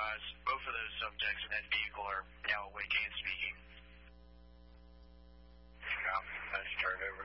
advise both of those subjects in that vehicle are now awake and speaking. Let's turn over